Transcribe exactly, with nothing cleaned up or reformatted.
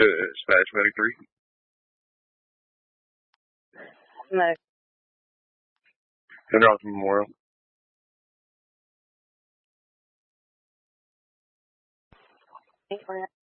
Uh, Spanish Medic three. No. Center Austin Memorial. Ain't